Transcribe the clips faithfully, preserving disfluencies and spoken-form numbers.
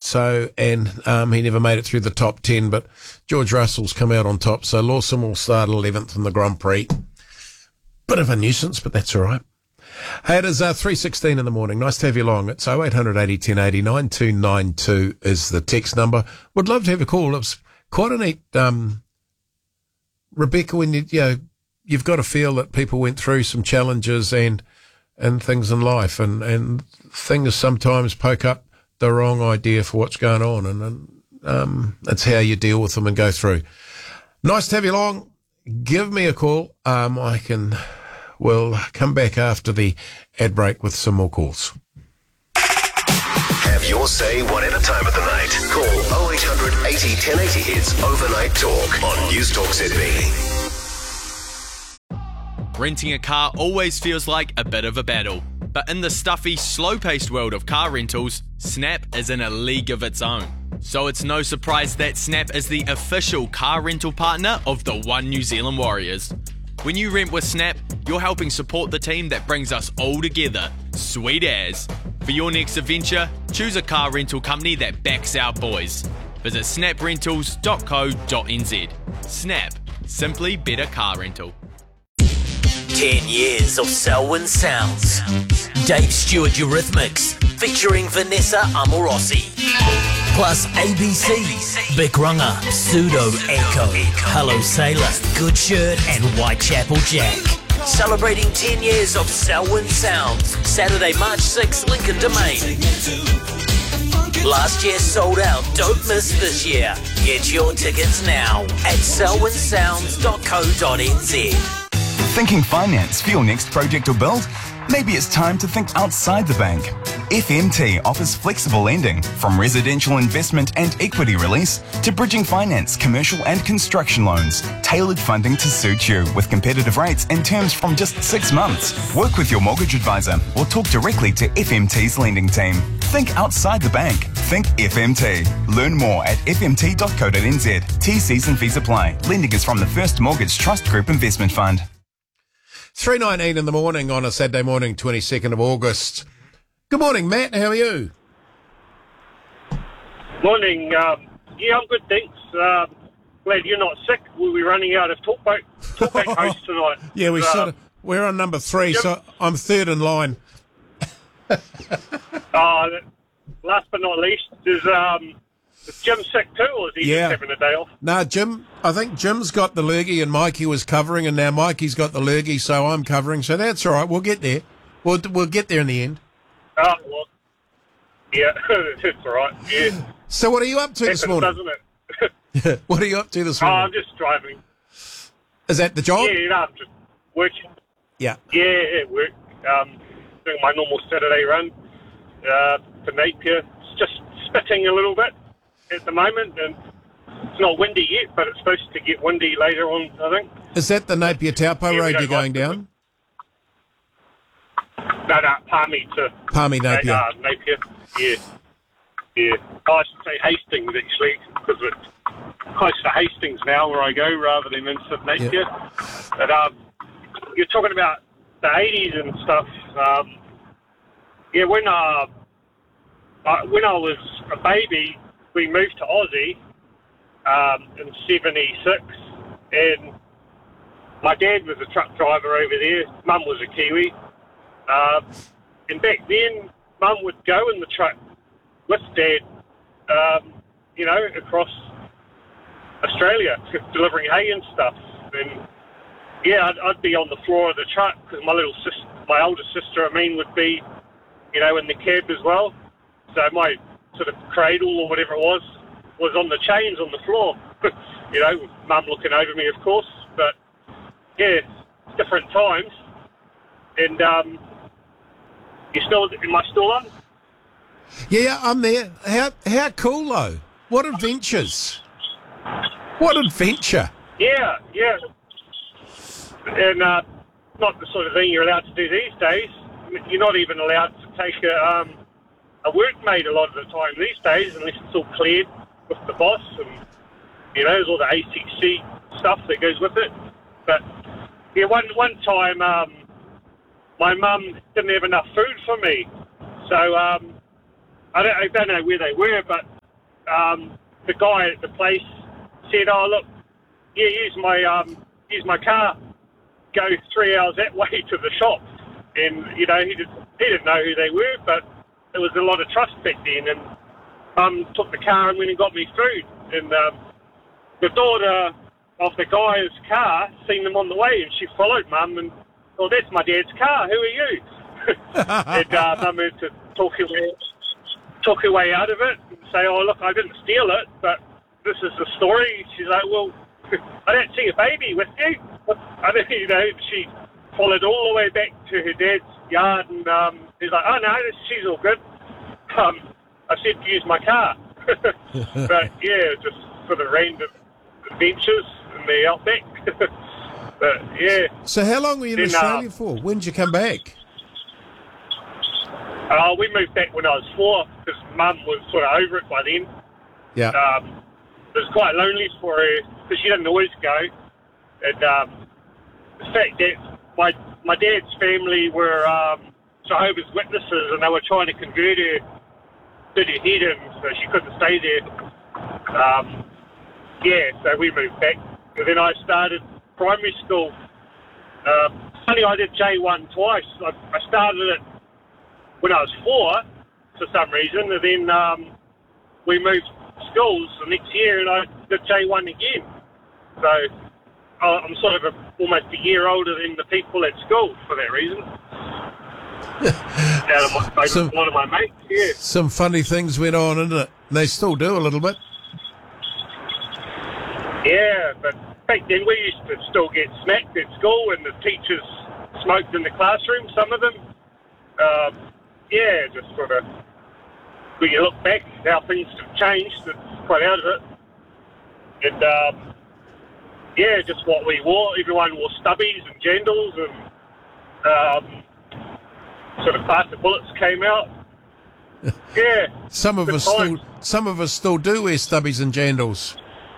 So, and um, he never made it through the top ten, but George Russell's come out on top. So Lawson will start eleventh in the Grand Prix. Bit of a nuisance, but that's all right. Hey, it is uh, three sixteen in the morning. Nice to have you along. It's oh eight hundred eighty ten eighty. nine two nine two is the text number. Would love to have a call. It's quite a neat, um, Rebecca, when you, you know, you've got to feel that people went through some challenges and and things in life, and, and things sometimes poke up the wrong idea for what's going on, and, and um, that's how you deal with them and go through. Nice to have you along. Give me a call. Um, I can, we'll come back after the ad break with some more calls. Have your say whatever time of the night. Call oh eight hundred eighty ten eighty. It's Overnight Talk on News Talk Z B. Renting a car always feels like a bit of a battle. But in the stuffy, slow-paced world of car rentals, Snap is in a league of its own. So it's no surprise that Snap is the official car rental partner of the One New Zealand Warriors. When you rent with Snap, you're helping support the team that brings us all together. Sweet as. For your next adventure, choose a car rental company that backs our boys. Visit snap rentals dot co dot n z. Snap. Simply better car rental. Ten years of Selwyn Sounds. Dave Stewart Eurythmics, featuring Vanessa Amorosi. Plus A B C, Big Runga, Pseudo Echo, Hello Sailor, Good Shirt and Whitechapel Jack. Celebrating ten years of Selwyn Sounds. Saturday, March sixth, Lincoln Domain. Last year sold out. Don't miss this year. Get your tickets now at selwyn sounds dot co dot n z. Thinking finance for your next project or build? Maybe it's time to think outside the bank. F M T offers flexible lending, from residential investment and equity release to bridging finance, commercial and construction loans. Tailored funding to suit you with competitive rates and terms from just six months. Work with your mortgage advisor or talk directly to F M T's lending team. Think outside the bank. Think F M T. Learn more at f m t dot co dot n z. T Cs and fees apply. Lending is from the First Mortgage Trust Group Investment Fund. three nineteen in the morning on a Saturday morning, twenty-second of August. Good morning, Matt. How are you? Morning. Um, yeah, I'm good, thanks. Um, glad you're not sick. We'll be running out of talkback, talkback hosts tonight. Yeah, we uh, sort of, we're on number three, Jim, so I'm third in line. uh, last but not least, is, um, is Jim sick too, or is he Yeah. just having a day off? No, Jim, I think Jim's got the lurgy and Mikey was covering, and now Mikey's got the lurgy, so I'm covering. So that's all right. We'll get there. We'll, we'll get there in the end. Oh, well, yeah, it's all right. Yeah. So what are you up to Happens, this morning? doesn't it? What are you up to this Oh, morning? I'm just driving. Is that the job? Yeah, no, I'm just working. Yeah. Yeah, at work. Um, doing my normal Saturday run uh, to Napier. It's just spitting a little bit at the moment, and it's not windy yet, but it's supposed to get windy later on, I think. Is that the Napier Taupo Yeah, we road don't you're going like down? No, no, Palmy to Palmy Napier. Uh, Napier. Yeah, yeah. Oh, I should say Hastings actually, because it's close to Hastings now where I go rather than in St Napier. Yeah. But um, you're talking about the eighties and stuff. Um, yeah, when uh, uh, when I was a baby, we moved to Aussie um, in seventy-six, and my dad was a truck driver over there. Mum was a Kiwi. Uh, and back then, Mum would go in the truck with Dad, um, you know, across Australia, delivering hay and stuff. And yeah, I'd, I'd be on the floor of the truck because my little sister, my older sister, I mean, would be, you know, in the cab as well. So my sort of cradle or whatever it was was on the chains on the floor. You know, with Mum looking over me, of course. But yeah, different times. And um, you still, am I still on? Yeah, I'm there. How how cool though? What adventures? What adventure? Yeah, yeah. And uh, not the sort of thing you're allowed to do these days. You're not even allowed to take a, um, a workmate a lot of the time these days, unless it's all cleared with the boss and, you know, there's all the A C C stuff that goes with it. But yeah, one one time um, my mum didn't have enough food for me, so um, I don't I don't know where they were, but um, the guy at the place said, "Oh look, yeah, use my um, use my car, go three hours that way to the shop." And you know, he didn't he didn't know who they were, but there was a lot of trust back then. And Mum took the car and went and got me food. And um, the daughter of the guy's car seen them on the way, and she followed Mum and, "Oh, that's my dad's car. Who are you?" and uh, Mum had to talk her way, talk her way out of it and say, "Oh, look, I didn't steal it, but this is the story." She's like, "Well, I don't see a baby with you." I don't, you know, she followed all the way back to her dad's yard, and um, he's like, "Oh no, she's all good." Um, I said to use my car, but yeah, just sort of random adventures in the outback. But yeah. So how long were you in then, Australia uh, for? When did you come back? Uh, we moved back when I was four because Mum was sort of over it by then. Yeah. Um, it was quite lonely for her because she didn't always go. And um, the fact that my my dad's family were um, Jehovah's Witnesses, and they were trying to convert her to her head, and so she couldn't stay there. Um, yeah, so we moved back. And then I started primary school. Uh, funny, I did J one twice. I, I started it when I was four for some reason, and then um, we moved schools the next year, and I did J one again. So uh, I'm sort of a, almost a year older than the people at school for that reason. Out of my, Some- one of my mates, yeah. Some funny things went on, isn't it? They still do a little bit. Yeah, but back then we used to still get smacked at school, and the teachers smoked in the classroom, some of them. Um, yeah, just sort of, when you look back, how things have changed, it's quite out of it. And, um, yeah, just what we wore. Everyone wore stubbies and jandals, and um, sort of faster bullets came out. Yeah. Some of good us still, times. some of us still do wear stubbies and jandals.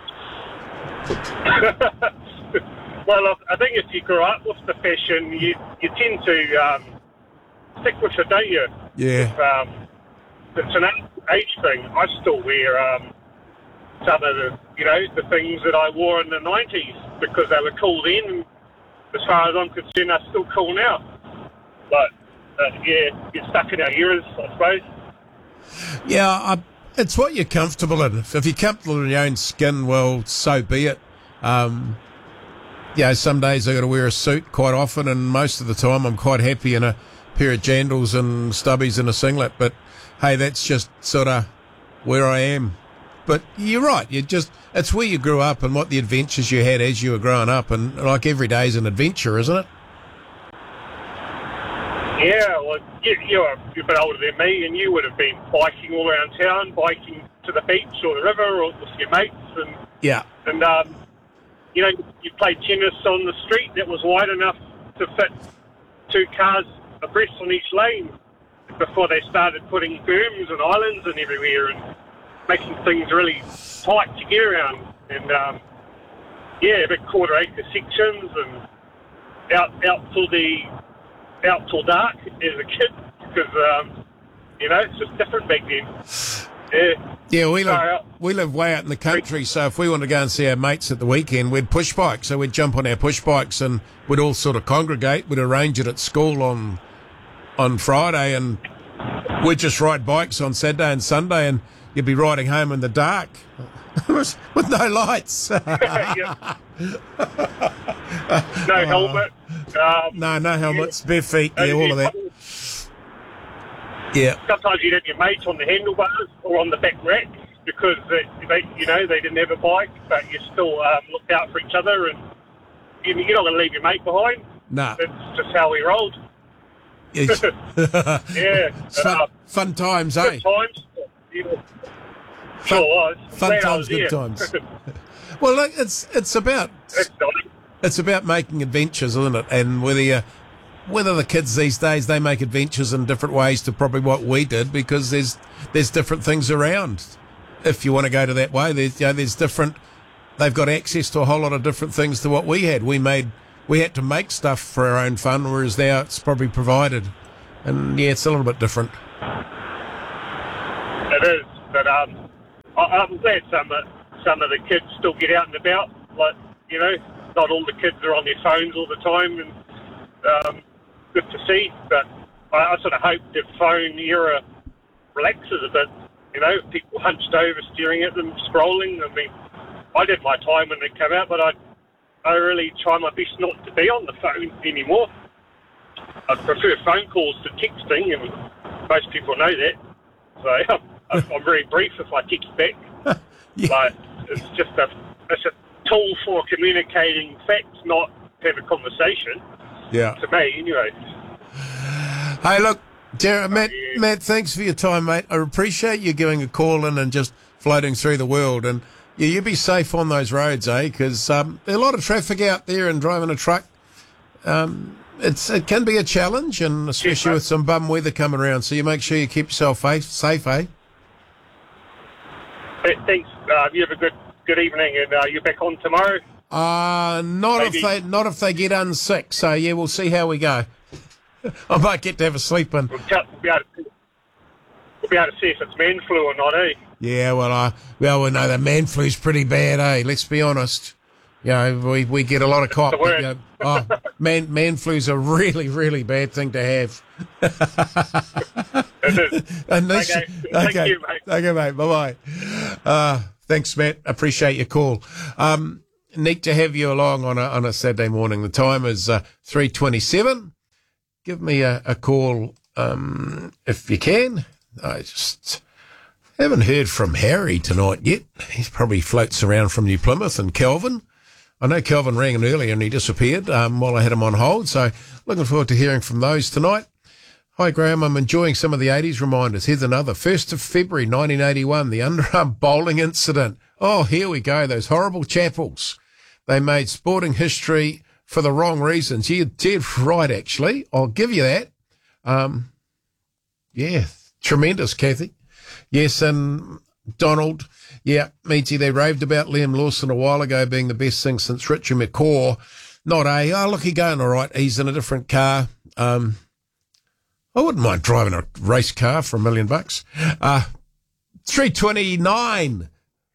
Well, I I think if you grew up with the fashion, you you tend to um, stick with it, don't you? Yeah. Um, it's an age thing. I still wear um, some of the, you know, the things that I wore in the nineties because they were cool then, and as far as I'm concerned, they're still cool now. But, uh, yeah, get stuck in our eras, I suppose. Yeah, I, it's what you're comfortable in. If you're comfortable in your own skin, well, so be it. Um, yeah, some days I got to wear a suit quite often, and most of the time I'm quite happy in a pair of jandals and stubbies and a singlet. But hey, that's just sort of where I am. But you're right. You just it's where you grew up and what the adventures you had as you were growing up, and like every day's an adventure, isn't it? Yeah, well, you, you're, you're a bit older than me, and you would have been biking all around town, biking to the beach or the river or with your mates, and Yeah. and um, you know, you played tennis on the street that was wide enough to fit two cars abreast on each lane before they started putting berms and islands and everywhere and making things really tight to get around. And um, yeah, big quarter acre sections and out out till the out till dark as a kid because um, you know it's just different back then. Yeah. Yeah, we live, Far out. we live way out in the country, so if we want to go and see our mates at the weekend, we'd push bike. So we'd jump on our push bikes and we'd all sort of congregate. We'd arrange it at school on on Friday, and we'd just ride bikes on Saturday and Sunday, and you'd be riding home in the dark with with no lights. Yeah. No helmet. Um, no, no helmets, bare feet, yeah, yeah, all of that. Yeah. Sometimes you'd have your mates on the handlebars or on the back rack because they, they you know, they didn't have a bike, but you still um, looked out for each other, and you- you're not going to leave your mate behind. Nah. That's just how we rolled. It's Yeah. fun, Uh, fun times, eh? good times. Yeah. Sure was. Fun Glad I times, was good there. times. Well, look, it's it's about That's nice. it's about making adventures, isn't it? And whether you, whether the kids these days they make adventures in different ways to probably what we did, because there's there's different things around. If you want to go to that way, there's you know, there's different. They've got access to a whole lot of different things to what we had. We made we had to make stuff for our own fun, whereas now it's probably provided. And yeah, it's a little bit different. It is, but um, I, I'm glad some of, some of the kids still get out and about. Like, you know, not all the kids are on their phones all the time, and um, good to see. But I, I sort of hope the phone era relaxes a bit. You know, people hunched over, staring at them, scrolling. I mean, I did my time when they came out, but I, I really try my best not to be on the phone anymore. I prefer phone calls to texting, and most people know that. So I'm, I'm very brief if I text back. Yeah. But it's just a, it's a tool for communicating facts, not have a conversation. Yeah. To me, anyway. Hey, look, Jared, Matt, Yeah. Matt, thanks for your time, mate. I appreciate you giving a call in and just floating through the world. And yeah, you be safe on those roads, eh? Because um, there's a lot of traffic out there, and driving a truck, um, it's it can be a challenge, and especially Yeah. with some bum weather coming around. So you make sure you keep yourself safe, safe eh? Hey, thanks. Uh, you have a good good evening, and uh, you're back on tomorrow. Uh, not Maybe. if they not if they get unsick. So yeah, we'll see how we go. I might get to have a sleep in. We'll, tell, we'll, be able to, we'll be able to see if it's man flu or not, eh? Yeah, well, I well we know the man flu's pretty bad, eh? Let's be honest. You know, we, we get a lot of cop. the word. You know, oh, man, man flu's a really, really bad thing to have. It is. Unless Okay. you- Thank okay, you, mate. okay, mate. Bye bye. Uh, thanks, Matt. Appreciate your call. Um, neat to have you along on a on a Saturday morning. The time is uh, three twenty seven. Give me a, a call um, if you can. I just haven't heard from Harry tonight yet. He probably floats around from New Plymouth. And Kelvin, I know Kelvin rang in earlier and he disappeared um, while I had him on hold. So looking forward to hearing from those tonight. Hi, Graham. I'm enjoying some of the eighties reminders. Here's another. first of February nineteen eighty-one, the underarm bowling incident. Oh, here we go. Those horrible Chapels. They made sporting history for the wrong reasons. You're dead right, actually. I'll give you that. Um, yeah, tremendous, Kathy. Yes, and Donald. Yeah, Meaty, they raved about Liam Lawson a while ago being the best thing since Richie McCaw. Not a, oh, look, he's going all right. He's in a different car. Um, I wouldn't mind driving a race car for a million bucks. Uh, three twenty-nine.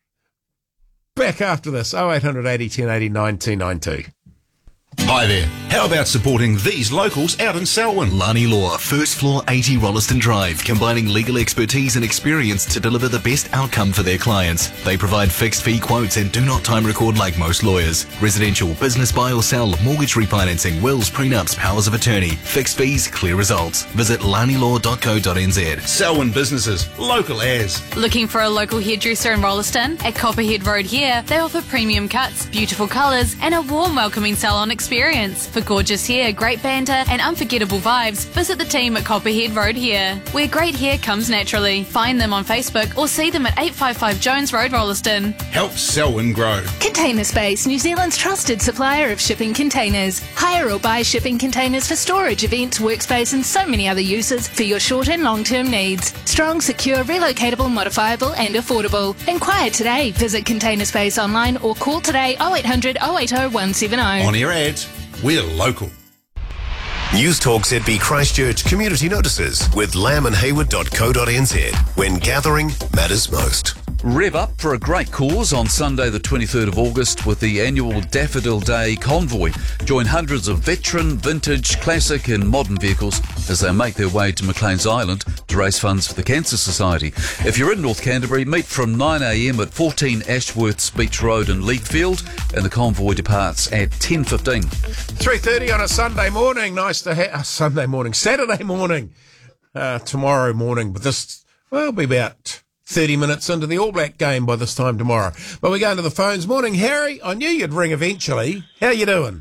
Back after this. oh eight hundred eighty ten eighty nineteen ninety. Hi there. How about supporting these locals out in Selwyn? Lani Law, first floor eighty Rolliston Drive, combining legal expertise and experience to deliver the best outcome for their clients. They provide fixed fee quotes and do not time record like most lawyers. Residential, business buy or sell, mortgage refinancing, wills, prenups, powers of attorney, fixed fees, clear results. Visit lani law dot co dot n z. Selwyn businesses, local as. Looking for a local hairdresser in Rolliston? At Copperhead Road here, they offer premium cuts, beautiful colours and a warm welcoming salon experience. For gorgeous hair, great banter and unforgettable vibes, visit the team at Copperhead Road here, where great hair comes naturally. Find them on Facebook or see them at eight fifty-five Jones Road, Rolliston. Help Selwyn grow. Container Space, New Zealand's trusted supplier of shipping containers. Hire or buy shipping containers for storage, events, workspace and so many other uses for your short and long-term needs. Strong, secure, relocatable, modifiable and affordable. Inquire today. Visit Container Space online or call today oh eight hundred oh eight oh one seven oh. On air ads, we're local. News Talk Z B Christchurch community notices with lamb and hayward dot co dot n z. When gathering matters most. Rev up for a great cause on Sunday the twenty-third of August with the annual Daffodil Day Convoy. Join hundreds of veteran, vintage, classic and modern vehicles as they make their way to Maclean's Island to raise funds for the Cancer Society. If you're in North Canterbury, meet from nine a m at fourteen Ashworths Beach Road in Leithfield, and the convoy departs at ten fifteen. three thirty on a Sunday morning. Nice to have... Uh, Sunday morning. Saturday morning. Uh, tomorrow morning. But this... Well, it'll be about thirty minutes into the All Black game by this time tomorrow. But we're going to the phones. Morning, Harry. I knew you'd ring eventually. How you doing?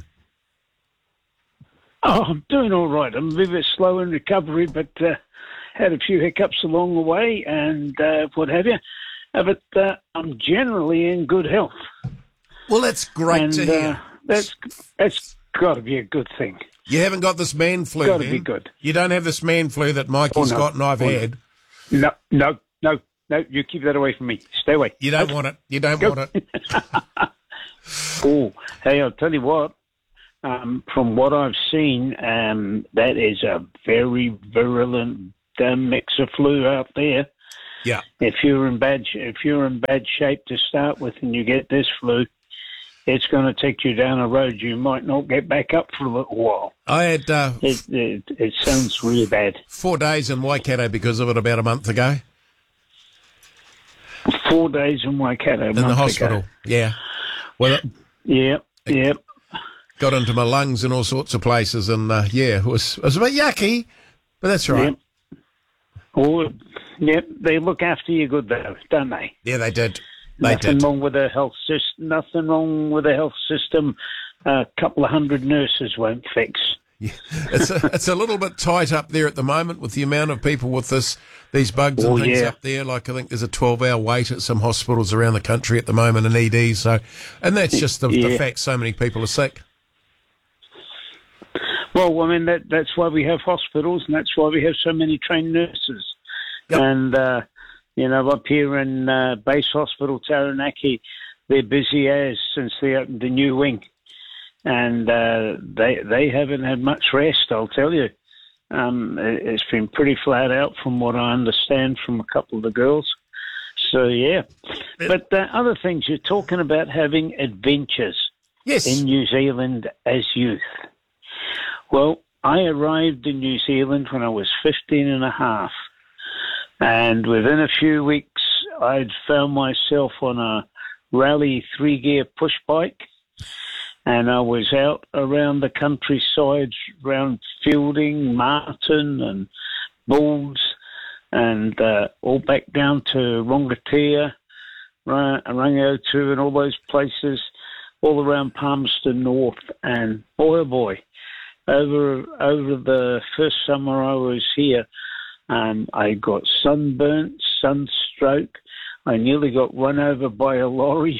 Oh, I'm doing all right. I'm a bit slow in recovery, but uh, had a few hiccups along the way and uh, what have you. Uh, but uh, I'm generally in good health. Well, that's great and, to hear. Uh, that's that's got to be a good thing. You haven't got this man flu, Got to then? be good. You don't have this man flu that Mikey's Oh, no. got and I've Oh, no. had. No, no, no, no. You keep that away from me. Stay away. You don't Nope. want it. You don't Go. want it. Oh, hey, I'll tell you what. Um, from what I've seen, um, that is a very virulent uh, mix of flu out there. Yeah. If you're in bad if you're in bad shape to start with, and you get this flu, it's going to take you down a road you might not get back up for a little while. I had uh, it, it it sounds really bad. Four days in Waikato because of it about a month ago. Four days in Waikato. In the hospital. Ago. Yeah. Well. It, yep. Yep. Got into my lungs and all sorts of places, and uh, yeah, it was it was a bit yucky, but that's right. Yep. Oh, yep. They look after you good though, don't they? Yeah, they did. They nothing did. wrong with the health system. Nothing wrong with the health system. A couple of hundred nurses won't fix. Yeah. It's a, it's a little bit tight up there at the moment with the amount of people with this these bugs and oh, things yeah. up there. Like I think there's a twelve hour wait at some hospitals around the country at the moment in E Ds. So, and that's just the, yeah. the fact so many people are sick. Well, I mean that that's why we have hospitals, and that's why we have so many trained nurses. Yep. And uh, you know, up here in uh, Base Hospital Taranaki, they're busy as since they opened the new wing. And uh, they they haven't had much rest, I'll tell you. Um, it, it's been pretty flat out from what I understand from a couple of the girls. So, yeah. But uh, other things, you're talking about having adventures yes. in New Zealand as youth. Well, I arrived in New Zealand when I was fifteen and a half. And within a few weeks, I'd found myself on a rally three-gear push bike. And I was out around the countryside, around Fielding, Martin and Bulls, and uh, all back down to Rongatea, Rangiaotu and all those places, all around Palmerston North. And boy, oh boy, over, over the first summer I was here, um, I got sunburnt, sunstroke. I nearly got run over by a lorry.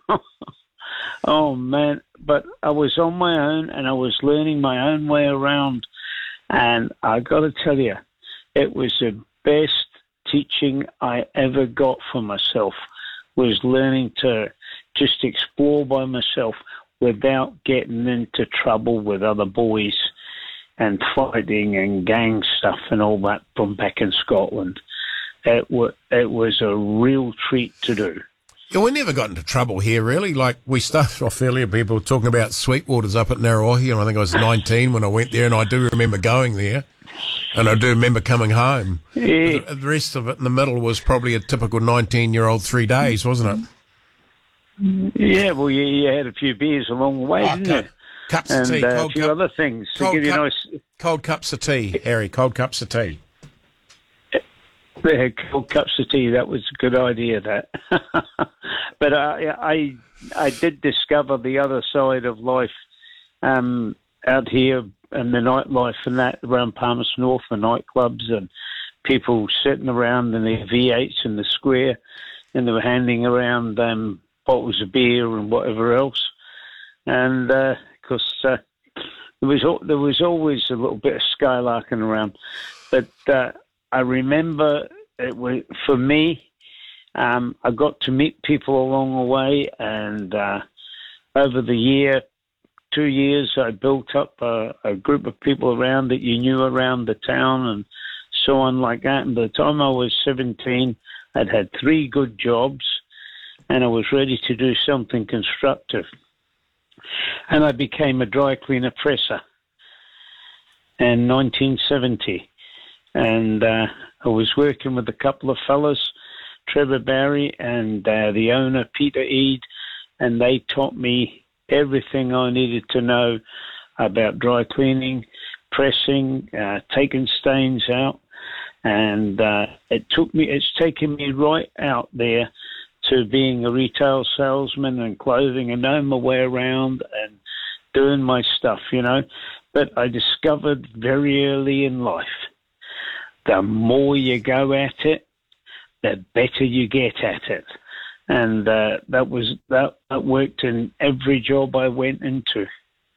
Oh, man, but I was on my own and I was learning my own way around. And I got to tell you, it was the best teaching I ever got for myself, was learning to just explore by myself without getting into trouble with other boys and fighting and gang stuff and all that from back in Scotland. It, w- it was a real treat to do. Yeah, we never got into trouble here, really. Like, we started off earlier, people were talking about Sweetwaters up at Narroahi, and I think I was nineteen when I went there, and I do remember going there, and I do remember coming home. Yeah. The, the rest of it in the middle was probably a typical nineteen-year-old three days, wasn't it? Yeah, well, you, you had a few beers along the way, oh, didn't cup, you? Cups and, of tea. Uh, cold a few cup, other things to cold give you cup, nice... Cold cups of tea, Harry, cold cups of tea. They had cold cups of tea. That was a good idea, that. But I, I, I did discover the other side of life um, out here, and the nightlife and that around Palmerston North, the nightclubs and people sitting around in their V eights in the square, and they were handing around um, bottles of beer and whatever else. And because uh, uh, there was there was always a little bit of skylarking around, but. Uh, I remember it was, for me, um, I got to meet people along the way, and uh, over the year, two years, I built up a, a group of people around that you knew around the town and so on like that. And by the time I was seventeen, I'd had three good jobs, and I was ready to do something constructive. And I became a dry cleaner presser in nineteen seventy. And uh, I was working with a couple of fellas, Trevor Barry and uh, the owner, Peter Eade, and they taught me everything I needed to know about dry cleaning, pressing, uh, taking stains out. And uh, it took me, it's taken me right out there to being a retail salesman and clothing and knowing my way around and doing my stuff, you know. But I discovered very early in life, the more you go at it, the better you get at it. And uh, that was that, that worked in every job I went into.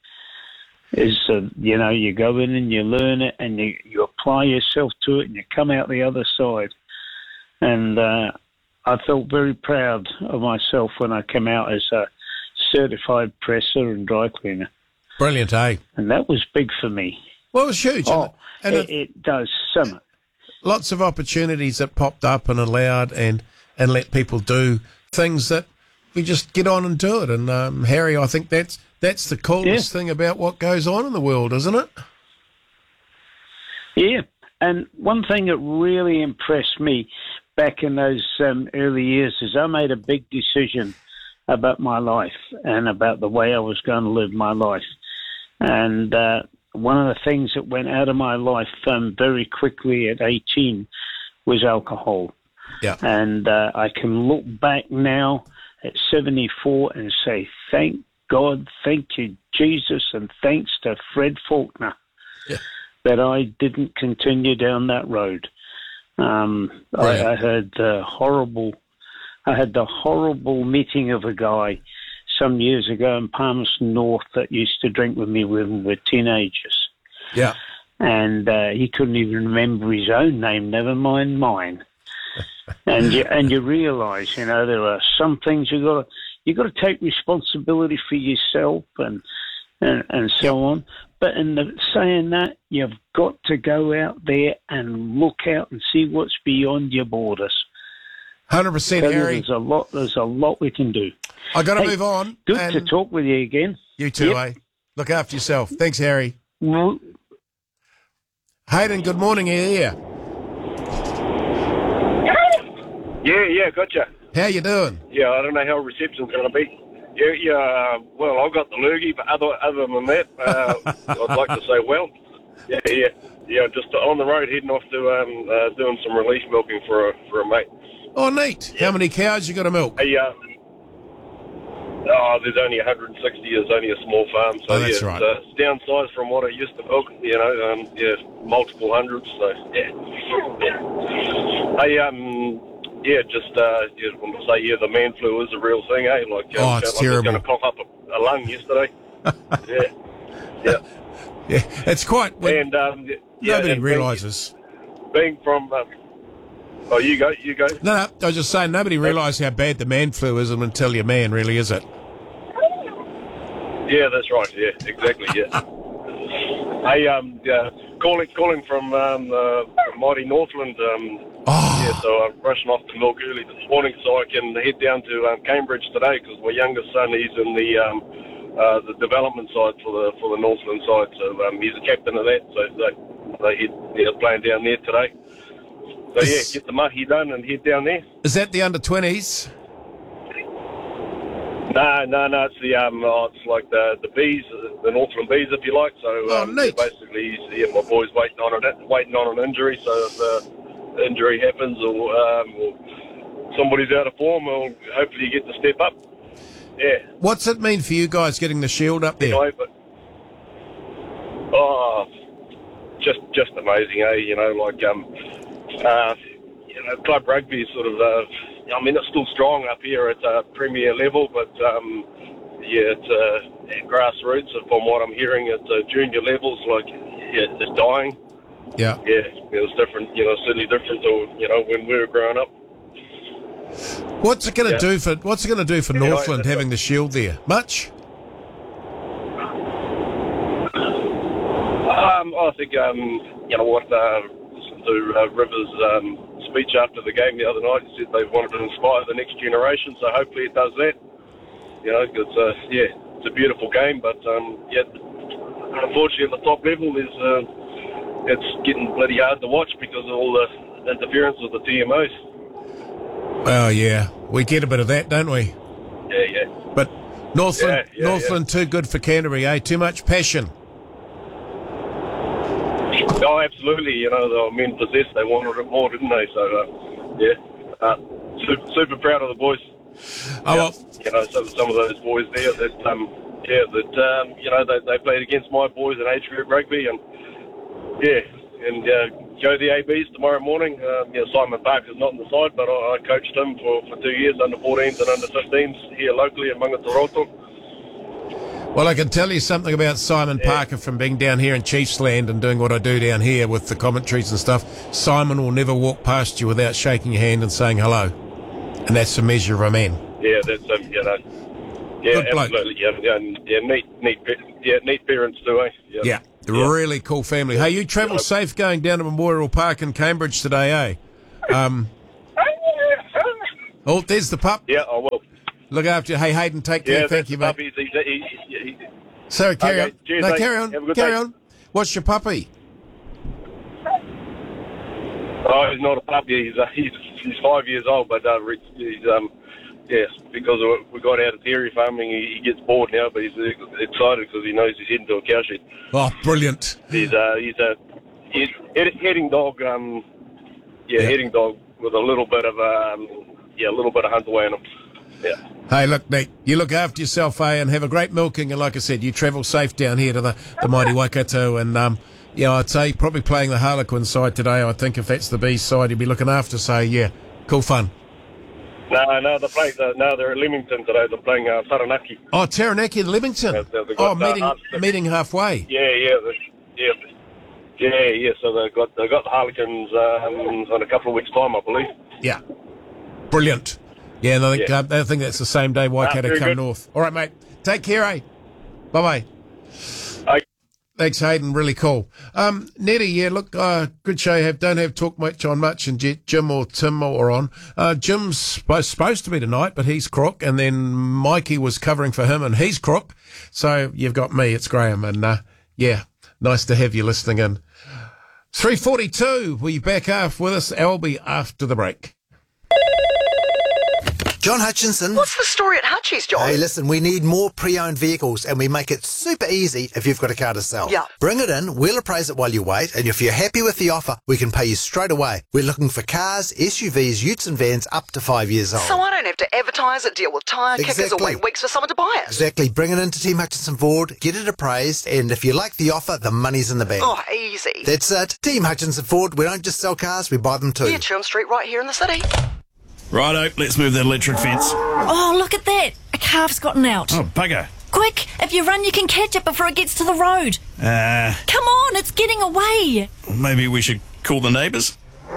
Is, uh, you know, you go in and you learn it and you, you apply yourself to it and you come out the other side. And uh, I felt very proud of myself when I came out as a certified presser and dry cleaner. Brilliant, eh? And that was big for me. Well, it was huge. Oh, and it, it, it does so much. lots of opportunities that popped up and allowed and, and let people do things that we just get on and do it. And, um, Harry, I think that's, that's the coolest Yeah. thing about what goes on in the world, isn't it? Yeah, and one thing that really impressed me back in those um, early years is I made a big decision about my life and about the way I was going to live my life. And uh, one of the things that went out of my life um, very quickly at eighteen was alcohol. Yeah. And uh, I can look back now at seventy-four and say, thank God, thank you, Jesus, and thanks to Fred Faulkner. Yeah. That I didn't continue down that road. Um, I, I had uh, horrible, I had the horrible meeting of a guy some years ago in Palmerston North that used to drink with me when we were teenagers. Yeah. And uh, he couldn't even remember his own name, never mind mine. and you and you realise, you know, there are some things you got to you got to take responsibility for yourself and and, and so on. But in the, saying that, you've got to go out there and look out and see what's beyond your borders. one hundred percent, So Harry. There's a lot. There's a lot we can do. I got to Hey, move on. Good and to talk with you again. You too, Yep. eh? Look after yourself. Thanks, Harry. Well, Hayden, good morning. You're here. Yeah, yeah, gotcha. How you doing? Yeah, I don't know how reception's going to be. Yeah, yeah. Uh, well, I've got the lurgy, but other other than that, uh, I'd like to say well. Yeah, yeah, yeah. Just on the road, heading off to um, uh, doing some release milking for a for a mate. Oh, neat. How many cows you got to milk? Hey, uh, oh, there's only one hundred sixty. It's only a small farm, so Oh, that's yeah, right. it's, uh, it's downsized from what I used to milk. You know, um, yeah, multiple hundreds. So yeah, yeah. Hey, um. Yeah, just uh, yeah, I want to say, yeah, the man flu is a real thing, eh? Like, uh, Oh, it's like terrible. It was going to cough up a, a lung yesterday. yeah, yeah. Yeah, it's quite. Well, and um, yeah, nobody and realises. Being, being from, um, oh, you go, you go. No, no. I was just saying, nobody realises how bad the man flu is until you're man, really, is it? Yeah, that's right. Yeah, exactly. Yeah. Hey, um, yeah, calling, calling from um, uh, mighty Northland. Um, oh. Yeah, so I'm rushing off to milk early this morning so I can head down to um, Cambridge today because my youngest son, he's in the um, uh, the development side for the for the Northland side. So um, he's a captain of that. So they they head, yeah, playing down there today. So yeah, get the mahi done and head down there. Is that the under twenties? No, no, no. It's the um, oh, it's like the the bees, the Northland bees, if you like. So um, yeah, basically, yeah, my boy's waiting on it, waiting on an injury. So if the injury happens, or, um, or somebody's out of form, we'll hopefully get to step up. Yeah. What's it mean for you guys getting the shield up there? Anyway, but, oh, just just amazing, eh? You know, like um, uh, you know, club rugby is sort of. Uh, I mean, it's still strong up here at uh, premier level, but um, yeah, it's uh, at grassroots. From what I'm hearing, at uh, junior levels, like yeah, it's dying. Yeah, yeah, it's different. You know, certainly different to you know when we were growing up. What's it going to Yeah. do for What's it going to do for Yeah, Northland I- having the shield there? Much? Um, I think um, you know what. Uh, listened to uh, Rivers' um, speech after the game the other night. He said they wanted to inspire the next generation, so hopefully it does that. You know, because uh, yeah, it's a beautiful game, but um, yeah, unfortunately at the top level is uh, it's getting bloody hard to watch because of all the interference with the T M Os. Oh yeah, we get a bit of that, don't we? Yeah, yeah. But Northland, Yeah, yeah, Northland too good for Canterbury, eh? Too much passion. Oh, absolutely. You know, they were men possessed. They wanted it more, didn't they? So, uh, yeah, uh, super, super proud of the boys. Oh, well. You know, some, some of those boys there that, um, yeah, that, um, you know, they, they played against my boys in age group rugby and, yeah, and uh, go the A Bs tomorrow morning. Um, you know, Simon Parker's not on the side, but I, I coached him for, for two years, under fourteens and under fifteens here locally in Mangatoroto. Well, I can tell you something about Simon Parker from being down here in Chiefsland and doing what I do down here with the commentaries and stuff. Simon will never walk past you without shaking your hand and saying hello. And that's the measure of a man. Yeah, that's um, you know, yeah, Good bloke. absolutely, yeah, yeah, and, yeah, neat, neat, pa- yeah, neat parents too, eh? Yeah, Really cool family. Hey, you travel safe going down to Memorial Park in Cambridge today, eh? Um, oh, there's the pup. Yeah, I will. Look after you. Hey, Hayden, take care. Yeah, Thank you, mate. He's, he's, he's, he's, Sorry, carry okay, on. cheers, no, mate. carry on. Have a good Carry day. on. What's your puppy? Oh, he's not a puppy. He's uh, he's he's five years old, but uh, Rich, he's um yes, because we got out of dairy farming, he, he gets bored now, but he's excited because he knows he's heading to a cow shed. Oh, brilliant! He's uh he's a he's head, heading dog. Um, yeah, Yeah. heading dog with a little bit of um yeah a little bit of hunt away in him. Yeah. Hey, look, Nick, you look after yourself, eh, and have a great milking. And like I said, you travel safe down here to the, the mighty Waikato. And, um, yeah, I'd say probably playing the Harlequin side today. I think if that's the B side, you'd be looking after. So, yeah, cool fun. No, no, they're playing. Uh, no, they're at Leamington today. They're playing uh, Taranaki. Oh, Taranaki and Leamington. Yeah, they- they Oh, got, uh, meeting Harlequin. meeting halfway. Yeah, yeah, the, yeah, yeah, yeah. So they got they got the Harlequins um, in a couple of weeks' time, I believe. Yeah. Brilliant. Yeah, and I think, Yeah. uh, I think that's the same day Waikato very come good. north. All right, mate. Take care, eh? Bye-bye. Bye. Thanks, Hayden. Really cool. Um, Nettie, yeah, look, uh, good show. Have don't have talk much on much, and J- Jim or Tim are on. Uh, Jim's supposed, supposed to be tonight, but he's crook, and then Mikey was covering for him, and he's crook. So you've got me. It's Graham, and uh, yeah, nice to have you listening in. three forty-two. Will you back off with us, Albie, after the break? John Hutchinson. What's the story at Hutchies, John? Hey, listen, we need more pre-owned vehicles and we make it super easy if you've got a car to sell. Yeah. Bring it in, we'll appraise it while you wait, and if you're happy with the offer, we can pay you straight away. We're looking for cars, S U Vs, utes and vans up to five years old. So I don't have to advertise it, deal with tyre kickers or Exactly. wait weeks for someone to buy it. Exactly. Bring it into Team Hutchinson Ford, get it appraised, and if you like the offer, the money's in the bank. Oh, easy. That's it. Team Hutchinson Ford, we don't just sell cars, we buy them too. Yeah, Churn Street right here in the city. Righto, let's move that electric fence. Oh, look at that. A calf's gotten out. Oh, bugger. Quick, if you run, you can catch it before it gets to the road. Uh, Come on, it's getting away. maybe we should call the neighbours?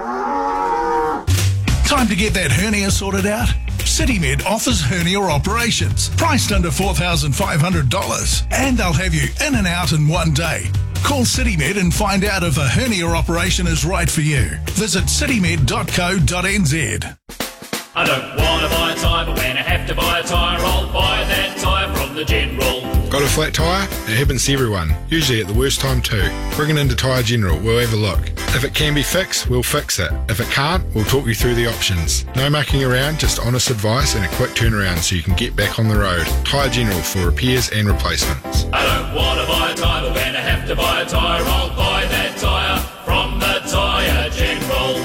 Time to get that hernia sorted out? CityMed offers hernia operations, priced under four thousand five hundred dollars. And they'll have you in and out in one day. Call CityMed and find out if a hernia operation is right for you. Visit citymed dot co dot n z. I don't want to buy a tyre, but when I have to buy a tyre, I'll buy that tyre from the General. Got a flat tyre? It happens to everyone, usually at the worst time too. Bring it into Tyre General, we'll have a look. If it can be fixed, we'll fix it. If it can't, we'll talk you through the options. No mucking around, just honest advice and a quick turnaround so you can get back on the road. Tyre General for repairs and replacements. I don't want to buy a tyre, but when I have to buy a tyre, I'll buy that tyre from the Tyre General.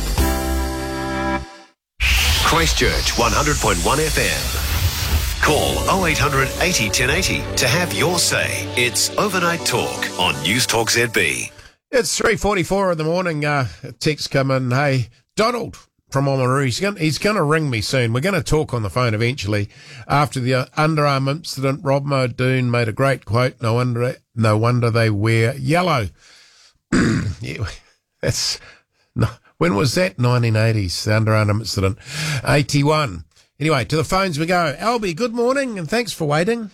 Christchurch one hundred point one F M. Call oh eight hundred eighty ten eighty to have your say. It's Overnight Talk on News Talk Z B. It's three forty-four in the morning. Uh, a text come in. Hey, Donald from Oamaru. He's going he's going to ring me soon. We're going to talk on the phone eventually. After the uh, underarm incident, Rob Muldoon made a great quote. No wonder, no wonder they wear yellow. Yeah, that's no. When was that? nineteen eighties, the underarm incident. eighty-one. Anyway, to the phones we go. Albie, good morning, and thanks for waiting.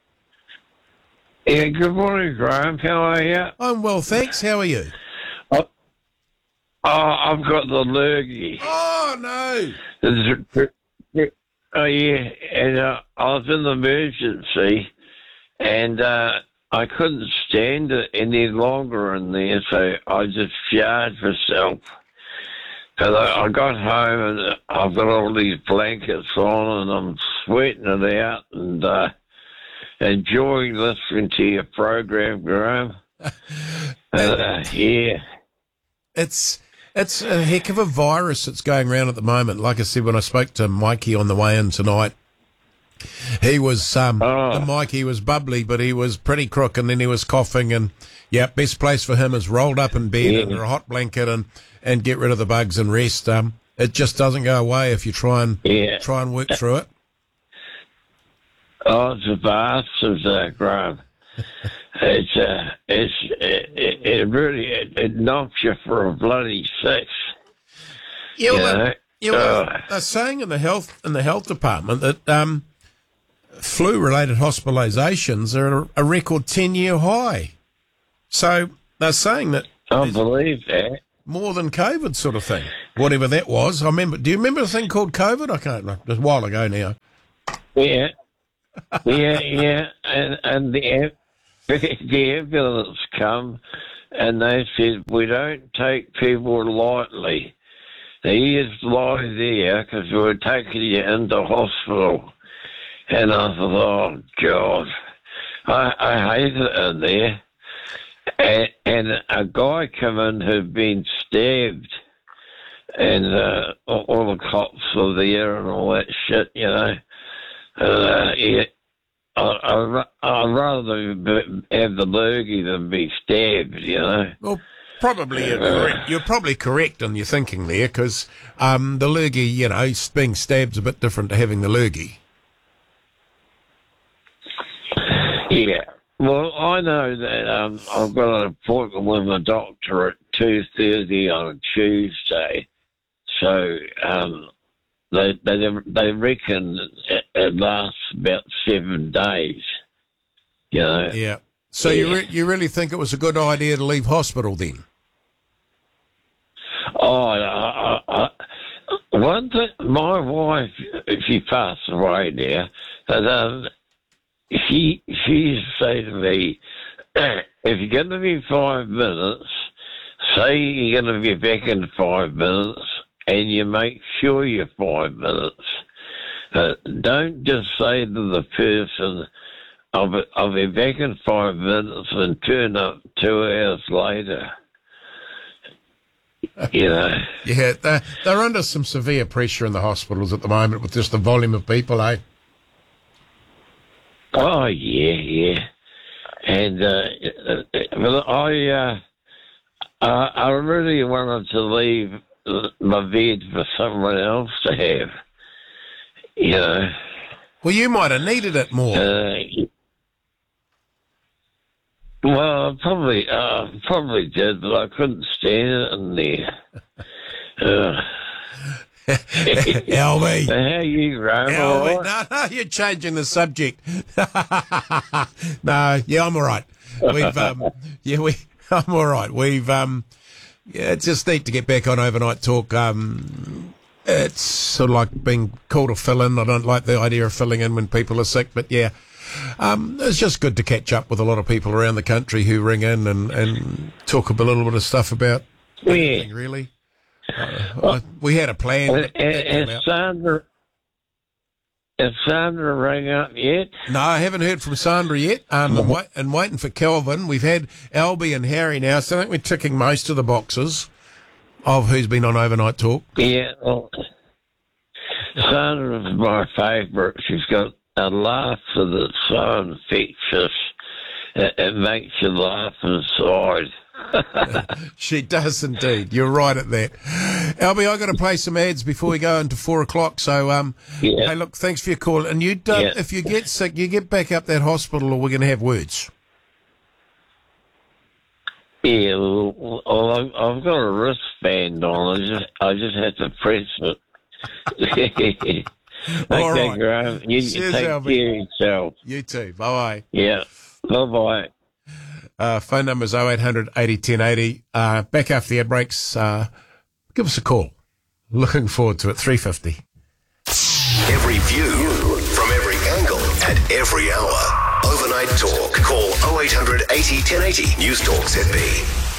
Yeah, good morning, Graham. How are you? I'm well, thanks. How are you? Oh, oh I've got the lurgy. Oh, no. Oh, yeah, and uh, I was in the emergency, and uh, I couldn't stand it any longer in there, so I just jarred myself. Because I, I got home and I've got all these blankets on and I'm sweating it out and uh, enjoying listening to your program, Graham. uh, yeah. It's it's a heck of a virus that's going around at the moment. Like I said, when I spoke to Mikey on the way in tonight, he was, um, oh. Mikey was bubbly, but he was pretty crook, and then he was coughing, and yeah, best place for him is rolled up in bed yeah. under a hot blanket and, and get rid of the bugs and rest. Um, it just doesn't go away if you try and yeah. try and work through it. Oh, it's a bastard, uh, Graham. It's, uh, it's, it, it really, it, it knocks you for a bloody six. Yeah, well, you know? yeah, well, uh, they're saying in the health in the health department that um, flu-related hospitalisations are a record ten-year high. So they're saying that I believe that. More than COVID sort of thing, whatever that was. I remember. Do you remember a thing called COVID? I can't know. It was a while ago now. Yeah, yeah, yeah. And and the am- the ambulance come, and they said we don't take people lightly. They just lie there because we're taking you into hospital. And I thought, oh God, I I hate it in there. And, and a guy come in who'd been stabbed, and uh, all the cops were there and all that shit, you know. Uh, yeah, I, I, I'd rather be, have the lurgy than be stabbed, you know. Well, probably you're correct. You're probably correct in your thinking there, because um, the lurgy, you know, being stabbed's a bit different to having the lurgy. Yeah. Well, I know that um, I've got an appointment with my doctor at two thirty on Tuesday, so um, they, they they reckon it, it lasts about seven days. You know. Yeah. So yeah. you re- you really think it was a good idea to leave hospital then? Oh, I, I, I, one thing, my wife, she passed away now, but um. She she say to me, if you're going to be five minutes, say you're going to be back in five minutes, and you make sure you're five minutes. Uh, don't just say to the person, I'll be, I'll be back in five minutes, and turn up two hours later. You know. Yeah, they're, they're under some severe pressure in the hospitals at the moment with just the volume of people, eh? Oh yeah, yeah, and uh, well, I uh, I I really wanted to leave my bed for someone else to have, you know. Well, you might have needed it more. Uh, well, I probably uh, probably did, but I couldn't stand it in there. Uh, Albie. How you, Rome? Albie, no, no, you're changing the subject. No, yeah, I'm all right. We've, um, yeah, we, I'm all right. We've, um, yeah, it's just neat to get back on Overnight Talk. Um, it's sort of like being called a fill-in. I don't like the idea of filling in when people are sick, but yeah, um, it's just good to catch up with a lot of people around the country who ring in and, and talk a little bit of stuff about everything, really. Uh, we had a plan. Uh, has Sandra, has Sandra rang up yet? No, I haven't heard from Sandra yet. Um, I'm wait, and waiting for Kelvin. We've had Albie and Harry now, so I think we're ticking most of the boxes of who's been on Overnight Talk. Yeah, well, Sandra's my favourite. She's got a laugh that's so infectious. It, it makes you laugh inside. She does indeed. You're right at that. Albie, I've got to play some ads before we go into four o'clock. So, um, yeah. Hey, look, thanks for your call. And you, don't, yeah. if you get sick, you get back up that hospital, or we're going to have words. Yeah, well, well I've, I've got a wristband on. I just, I just have to press it. All okay, right. Graham. You Cheers, take Albie. care of yourself. You too. Bye bye. Yeah. Bye bye. Uh, phone number is oh eight hundred eighty ten eighty. Uh, back after the ad breaks, uh, give us a call. Looking forward to it. three fifty. Every view from every angle at every hour. Overnight Talk. Call oh eight hundred eighty ten eighty. News Talk Z B.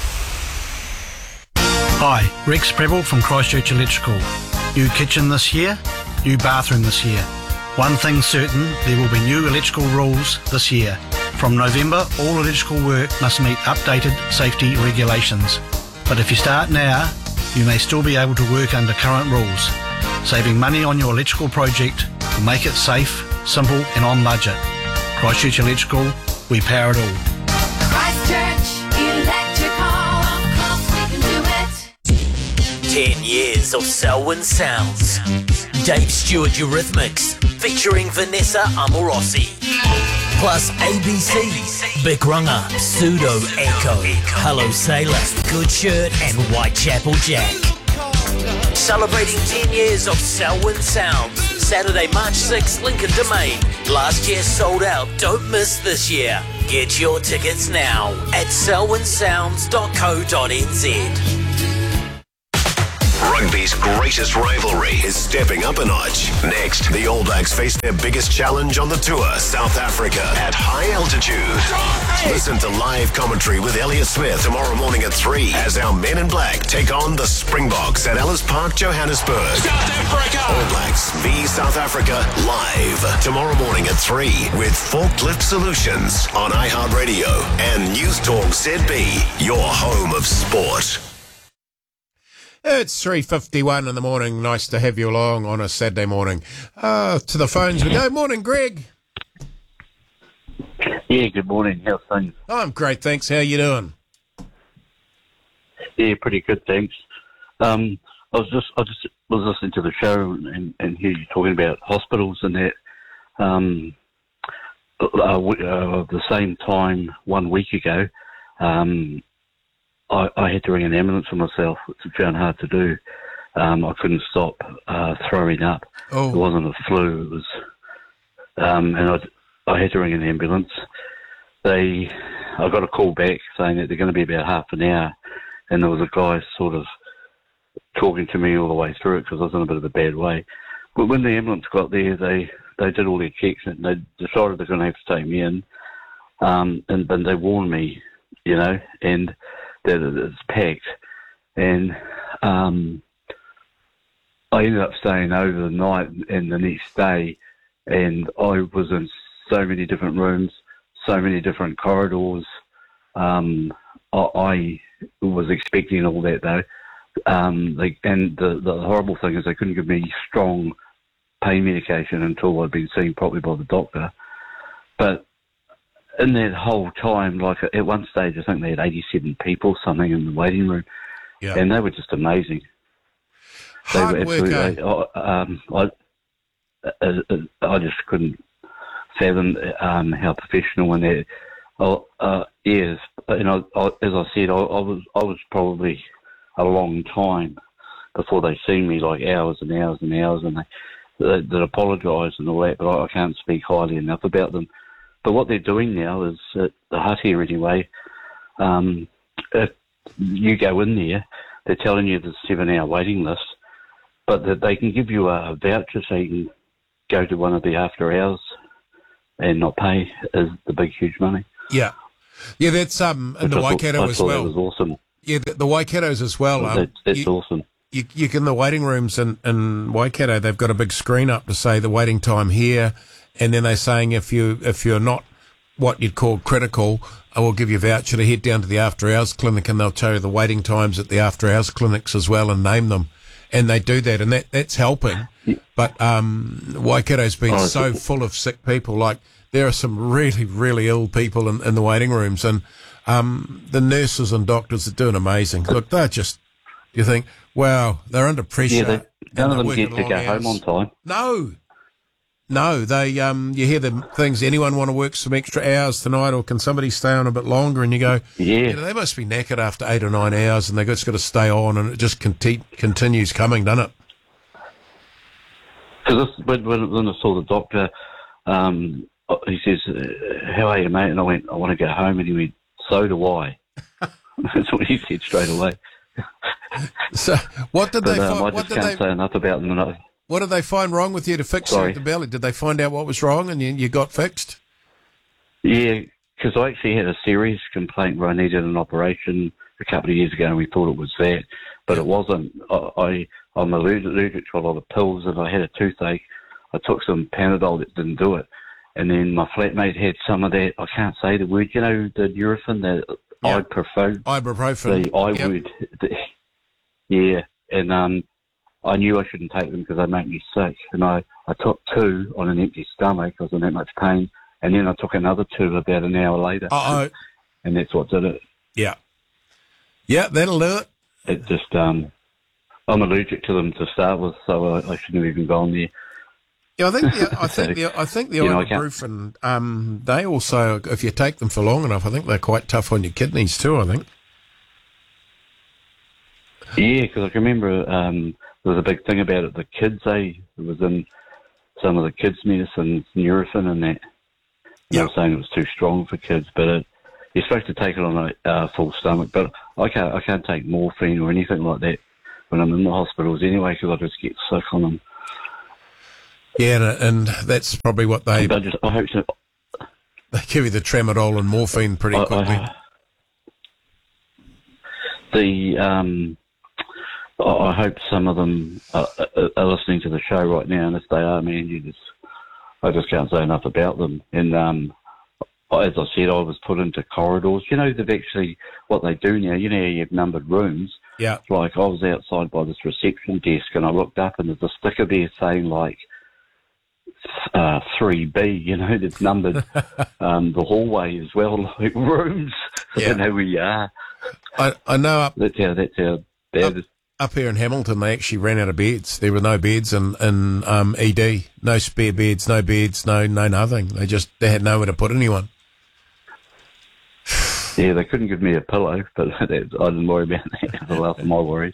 Hi, Rex Preble from Christchurch Electrical. New kitchen this year, new bathroom this year. One thing's certain, there will be new electrical rules this year. From November, all electrical work must meet updated safety regulations. But if you start now, you may still be able to work under current rules. Saving money on your electrical project will make it safe, simple and on budget. Christchurch Electrical, we power it all. Christchurch Electrical, of course we can do it. Ten years of Selwyn Sounds. Dave Stewart Eurythmics, featuring Vanessa Amorosi. Plus A B C, Big Runga, Pseudo Echo, Hello Sailor, Good Shirt and Whitechapel Jack. Celebrating ten years of Selwyn Sounds. Saturday, March sixth, Lincoln Domain. Last year sold out. Don't miss this year. Get your tickets now at selwyn sounds dot co dot n z. Rugby's greatest rivalry is stepping up a notch. Next, the All Blacks face their biggest challenge on the tour, South Africa, at high altitude. Listen to live commentary with Elliot Smith tomorrow morning at three as our men in black take on the Springboks at Ellis Park, Johannesburg. South Africa! All Blacks v South Africa live tomorrow morning at three with Forklift Solutions on iHeartRadio and News Talk Z B, your home of sport. It's three fifty-one in the morning. Nice to have you along on a Saturday morning. Uh, to the phones we go. Morning, Greg. Yeah, good morning. How's things? I'm great, thanks. How you doing? Yeah, pretty good, thanks. Um, I was just I just was listening to the show and, and hear you talking about hospitals and that. Um, uh, uh, the same time one week ago, um, I, I had to ring an ambulance for myself, which I found hard to do. Um, I couldn't stop uh, throwing up. Oh. It wasn't a flu. It was, um, and I, I had to ring an ambulance. They, I got a call back saying that they're going to be about half an hour, and there was a guy sort of talking to me all the way through it because I was in a bit of a bad way. But when the ambulance got there, they, they did all their checks and they decided they're going to have to take me in, um, and, and they warned me, you know, and that it's packed, and um, I ended up staying over the night and the next day, and I was in so many different rooms, so many different corridors. Um, I, I was expecting all that though, um, they, and the, the horrible thing is they couldn't give me strong pain medication until I'd been seen properly by the doctor. But in that whole time, like at one stage, I think they had eighty-seven people, something in the waiting room, yeah. and they were just amazing. They Hard were work, absolutely. eh? I, um, I, I, I just couldn't fathom um, how professional and that. Oh, uh, yes, you know, I, as I said, I, I was I was probably a long time before they seen me, like hours and hours and hours, and they they, they apologised and all that, but I, I can't speak highly enough about them. But what they're doing now is, at the hut here anyway, um, if you go in there, they're telling you there's a seven-hour waiting list, but that they can give you a voucher so you can go to one of the after hours and not pay is the big, huge money. Yeah. Yeah, that's um, in Which the I thought- Waikato I as thought well. That was awesome. Yeah, the, the Waikatos as well. Um, That's, that's you, awesome. You, you can, the waiting rooms in, in Waikato, they've got a big screen up to say the waiting time here, and then they're saying if you if you're not what you'd call critical, I will give you a voucher to head down to the after hours clinic, and they'll tell you the waiting times at the after hours clinics as well and name them, and they do that, and that that's helping. But um, Waikato's been Oh, so full of sick people. Like there are some really really ill people in, in the waiting rooms, and um, the nurses and doctors are doing amazing. Look, they're just you think, wow, they're under pressure. Yeah, they, none and of them they're get working to go long home on hours. time. No. No, they um you hear the things, anyone want to work some extra hours tonight, or can somebody stay on a bit longer, and you go, Yeah. you know, they must be knackered after eight or nine hours and they've just got to stay on, and it just conti- continues coming, doesn't it? Because when, when, when I saw the doctor, um, he says, uh, how are you, mate? And I went, I want to go home. And he went, so do I. That's what he said straight away. So what did But, they um, find? I What just did can't they? say enough about them. enough. What did they find wrong with you to fix you Sorry. at the belly? Did they find out what was wrong and you, you got fixed? Yeah, because I actually had a serious complaint where I needed an operation a couple of years ago, and we thought it was that, but it wasn't. I, I I'm allergic, allergic to a lot of pills, and I had a toothache. I took some Panadol that didn't do it, and then my flatmate had some of that. I can't say the word. You know, the Nurofen, the Yeah. ibuprofen, Ibuprofen. the I Yep. would. The, yeah, and um, I knew I shouldn't take them because they make me sick, and I I took two on an empty stomach. I was in that much pain. And then I took another two about an hour later. Uh-oh. And that's what did it. Yeah. Yeah, that'll do it. It just, um, I'm allergic to them to start with, so I, I shouldn't have even gone there. Yeah, I think the, I think the, I think the You know, I can't- ibuprofen, um, they also, if you take them for long enough, I think they're quite tough on your kidneys too, I think. Yeah, because I can remember um, there was a big thing about it. The kids, they it was in some of the kids' medicines, Nurofen and that. They were saying it was too strong for kids, but it, you're supposed to take it on a uh, full stomach. But I can't, I can't take morphine or anything like that when I'm in the hospitals anyway, because I just get sick on them. Yeah, and, and that's probably what they... I, just, I hope so. They give you the tramadol and morphine pretty I, quickly. I, the um, I, I hope some of them are, are, are listening to the show right now, and if they are, man, you just... I just can't say enough about them. And um, as I said, I was put into corridors. You know, they've actually, what they do now, you know, you have numbered rooms. Yeah. Like, I was outside by this reception desk, and I looked up, and there's a sticker there saying, like, uh, three B, you know, that's numbered um, the hallway as well, like rooms. I Yeah. don't know where you are. I, I know up... That's how, that's how bad up, it is. Up here in Hamilton, they actually ran out of beds. There were no beds in, in um, E D. No spare beds, no beds, no no nothing. They just they had nowhere to put anyone. Yeah, they couldn't give me a pillow, but that, I didn't worry about that. That was the last of my worries.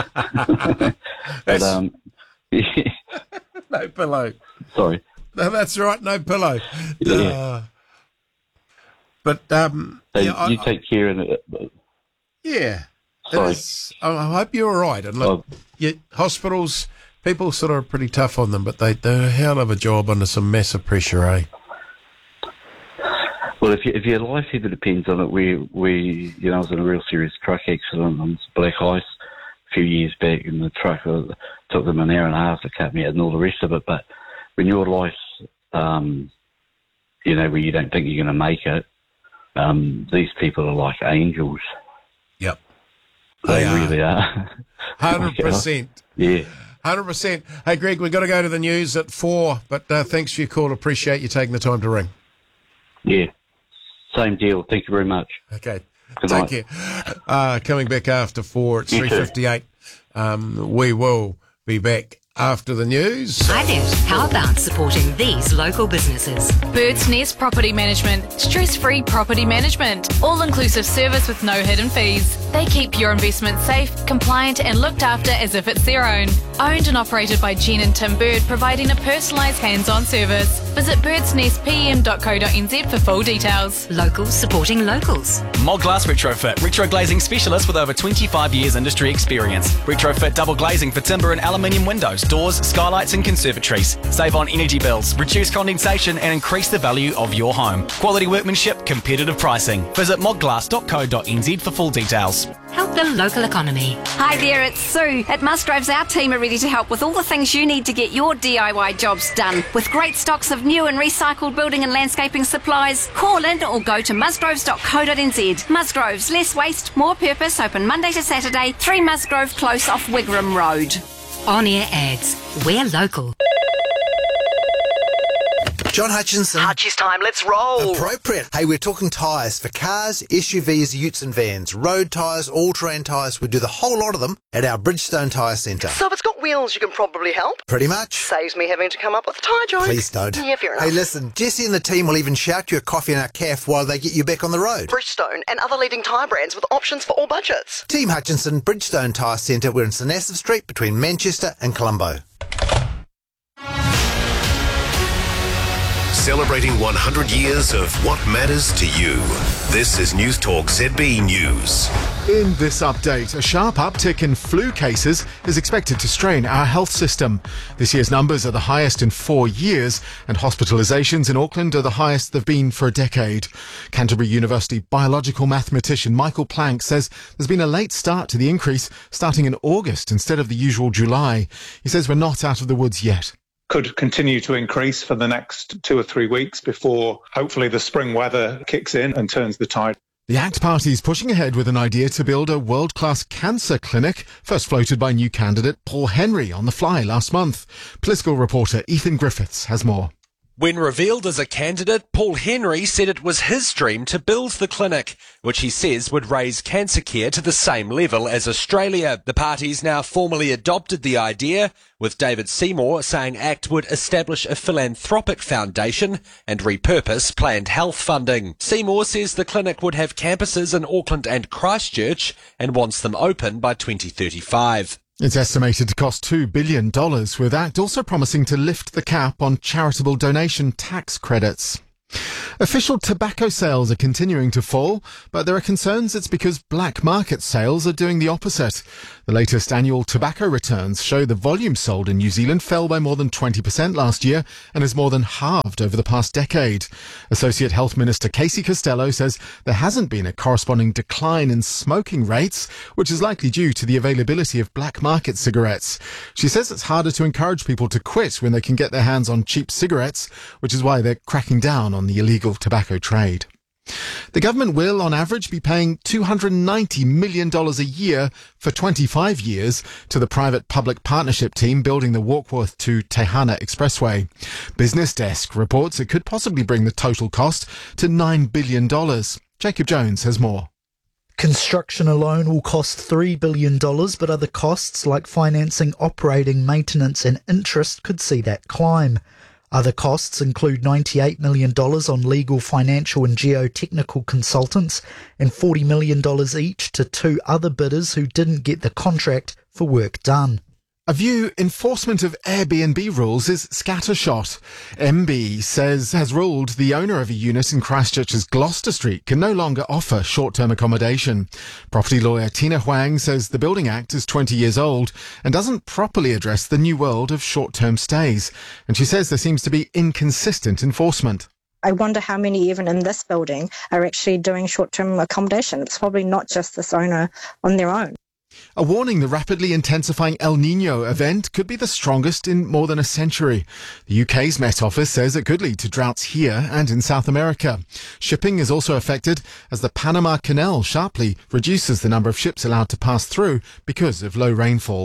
But, um, yeah. No pillow. Sorry. No, that's right, no pillow. Yeah. Uh, but, um... So yeah, you I, take care of it. yeah. It Sorry. is, I I hope you're all right. And look, Oh. yeah, hospitals, people sort of are pretty tough on them, but they do a hell of a job under some massive pressure, eh? Well, if, you, if your life ever depends on it, we, we, you know, I was in a real serious truck accident on black ice a few years back, and the truck uh, took them an hour and a half to cut me out and all the rest of it. But when your life's, um, you know, where you don't think you're going to make it, um, these people are like angels. Yep. They, They are. really are. one hundred percent. Yeah. one hundred percent. Hey, Greg, we've got to go to the news at four, but uh, thanks for your call. Appreciate you taking the time to ring. Yeah. Same deal. Thank you very much. Okay. Good Take night. care. Uh, coming back after four, it's You three too. fifty-eight. Um, we will be back after the news. Hi there. How about supporting these local businesses? Bird's Nest Property Management. Stress-free property management. All-inclusive service with no hidden fees. They keep your investment safe, compliant and looked after as if it's their own. Owned and operated by Jen and Tim Bird, providing a personalised hands-on service. Visit birds nest p m dot co dot n z for full details. Locals supporting locals. Mod Glass Retrofit, retro glazing specialist with over twenty-five years industry experience. Retrofit double glazing for timber and aluminium windows, doors, skylights and conservatories. Save on energy bills, reduce condensation and increase the value of your home. Quality workmanship, competitive pricing. Visit mod glass dot co dot n z for full details. Help the local economy. Hi there, it's Sue. At Musgroves, our team are ready to help with all the things you need to get your D I Y jobs done. With great stocks of new and recycled building and landscaping supplies, call in or go to musgroves dot co dot n z. Musgroves, less waste, more purpose, open Monday to Saturday, three Musgrove Close off Wigram Road. On-air ads. We're local. John Hutchinson. Hutchie's time, let's roll. Appropriate. Hey, we're talking tyres for cars, S U Vs, utes and vans. Road tyres, all-terrain tyres. We do the whole lot of them at our Bridgestone Tyre Centre. So if it's got wheels, you can probably help. Pretty much. Saves me having to come up with a tyre joke. Please don't. Yeah, fair enough. Hey, listen, Jesse and the team will even shout you a coffee in our caff while they get you back on the road. Bridgestone and other leading tyre brands with options for all budgets. Team Hutchinson, Bridgestone Tyre Centre. We're in St Asaph Street between Manchester and Colombo. Celebrating one hundred years of what matters to you. This is News Talk Z B News. In this update, a sharp uptick in flu cases is expected to strain our health system. This year's numbers are the highest in four years, and hospitalisations in Auckland are the highest they've been for a decade. Canterbury University biological mathematician Michael Planck says there's been a late start to the increase, starting in August instead of the usual July. He says we're not out of the woods yet. Could continue to increase for the next two or three weeks before hopefully the spring weather kicks in and turns the tide. The ACT Party is pushing ahead with an idea to build a world-class cancer clinic, first floated by new candidate Paul Henry on The Fly last month. Political reporter Ethan Griffiths has more. When revealed as a candidate, Paul Henry said it was his dream to build the clinic, which he says would raise cancer care to the same level as Australia. The party's now formally adopted the idea, with David Seymour saying ACT would establish a philanthropic foundation and repurpose planned health funding. Seymour says the clinic would have campuses in Auckland and Christchurch and wants them open by twenty thirty-five. It's estimated to cost two billion dollars, with ACT also promising to lift the cap on charitable donation tax credits. Official tobacco sales are continuing to fall, but there are concerns it's because black market sales are doing the opposite. The latest annual tobacco returns show the volume sold in New Zealand fell by more than twenty percent last year and has more than halved over the past decade. Associate Health Minister Casey Costello says there hasn't been a corresponding decline in smoking rates, which is likely due to the availability of black market cigarettes. She says it's harder to encourage people to quit when they can get their hands on cheap cigarettes, which is why they're cracking down on the illegal tobacco trade. The government will, on average, be paying two hundred ninety million dollars a year for twenty-five years to the private-public partnership team building the Warkworth to Tehana Expressway. Business Desk reports it could possibly bring the total cost to nine billion dollars. Jacob Jones has more. Construction alone will cost three billion dollars, but other costs like financing, operating, maintenance and interest could see that climb. Other costs include ninety-eight million dollars on legal, financial and geotechnical consultants and forty million dollars each to two other bidders who didn't get the contract for work done. A View enforcement of Airbnb rules is scattershot. M B says has ruled the owner of a unit in Christchurch's Gloucester Street can no longer offer short-term accommodation. Property lawyer Tina Huang says the Building Act is twenty years old and doesn't properly address the new world of short-term stays. And she says there seems to be inconsistent enforcement. I wonder how many even in this building are actually doing short-term accommodation. It's probably not just this owner on their own. A warning the rapidly intensifying El Niño event could be the strongest in more than a century. The U K's Met Office says it could lead to droughts here and in South America. Shipping is also affected as the Panama Canal sharply reduces the number of ships allowed to pass through because of low rainfall.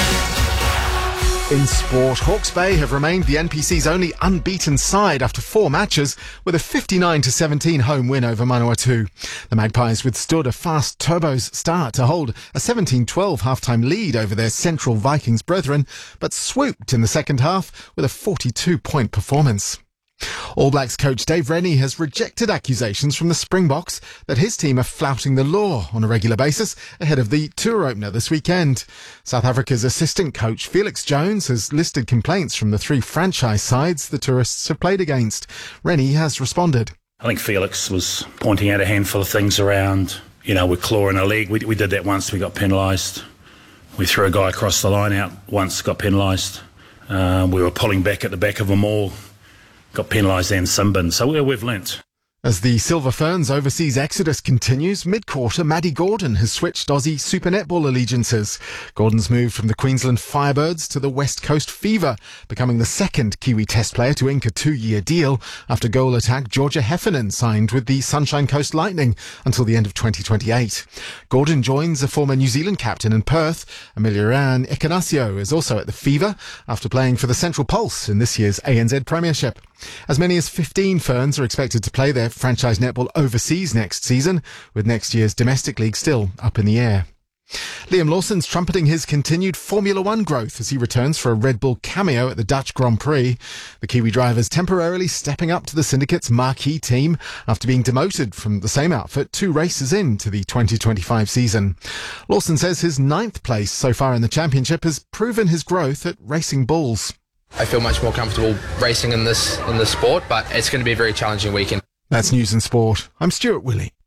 In sport, Hawke's Bay have remained the N P C's only unbeaten side after four matches with a fifty-nine to seventeen home win over Manawatu. The Magpies withstood a fast Turbos start to hold a seventeen twelve halftime lead over their Central Vikings brethren, but swooped in the second half with a forty-two point performance. All Blacks coach Dave Rennie has rejected accusations from the Springboks that his team are flouting the law on a regular basis ahead of the tour opener this weekend. South Africa's assistant coach Felix Jones has listed complaints from the three franchise sides the tourists have played against. Rennie has responded. I think Felix was pointing out a handful of things around, you know, with claw in a leg. We, we did that once, we got penalised. We threw a guy across the line out once, got penalised. Uh, we were pulling back at the back of them all. Got penalised and Simbin, so we've learnt. As the Silver Ferns overseas exodus continues, mid-quarter, Maddie Gordon has switched Aussie Super Netball allegiances. Gordon's moved from the Queensland Firebirds to the West Coast Fever, becoming the second Kiwi Test player to ink a two-year deal after goal attack Georgia Heffernan signed with the Sunshine Coast Lightning until the end of twenty twenty-eight. Gordon joins a former New Zealand captain in Perth. Emilian Ekanasio is also at the Fever after playing for the Central Pulse in this year's A N Z Premiership. As many as fifteen Ferns are expected to play their franchise netball overseas next season, with next year's domestic league still up in the air. Liam Lawson's trumpeting his continued Formula One growth as he returns for a Red Bull cameo at the Dutch Grand Prix. The Kiwi driver's temporarily stepping up to the syndicate's marquee team after being demoted from the same outfit two races into the twenty twenty-five season. Lawson says his ninth place so far in the championship has proven his growth at racing bulls. I feel much more comfortable racing in this in this sport, but it's going to be a very challenging weekend. That's News and Sport. I'm Stuart Willey.